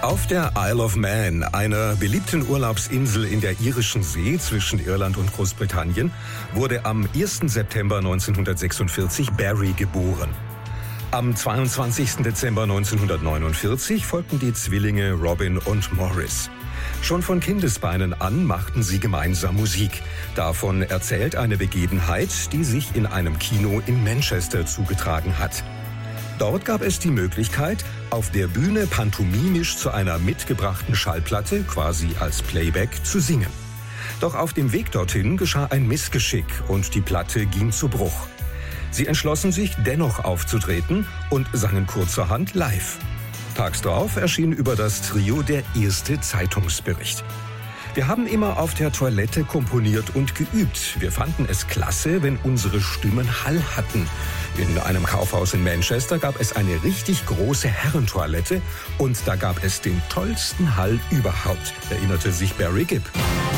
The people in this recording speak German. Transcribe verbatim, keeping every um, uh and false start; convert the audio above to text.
Auf der Isle of Man, einer beliebten Urlaubsinsel in der Irischen See zwischen Irland und Großbritannien, wurde am ersten September neunzehnhundertsechsundvierzig Barry geboren. Am zweiundzwanzigsten Dezember neunzehnhundertneunundvierzig folgten die Zwillinge Robin und Maurice. Schon von Kindesbeinen an machten sie gemeinsam Musik. Davon erzählt eine Begebenheit, die sich in einem Kino in Manchester zugetragen hat. Dort gab es die Möglichkeit, auf der Bühne pantomimisch zu einer mitgebrachten Schallplatte, quasi als Playback, zu singen. Doch auf dem Weg dorthin geschah ein Missgeschick und die Platte ging zu Bruch. Sie entschlossen sich, dennoch aufzutreten und sangen kurzerhand live. Tags darauf erschien über das Trio der erste Zeitungsbericht. Wir haben immer auf der Toilette komponiert und geübt. Wir fanden es klasse, wenn unsere Stimmen Hall hatten. In einem Kaufhaus in Manchester gab es eine richtig große Herrentoilette und da gab es den tollsten Hall überhaupt, erinnerte sich Barry Gibb.